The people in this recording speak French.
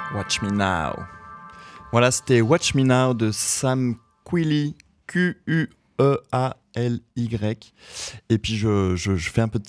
Watch Me Now. Voilà, c'était Watch Me Now de Sam Queally, Queely. Et puis je fais un peu de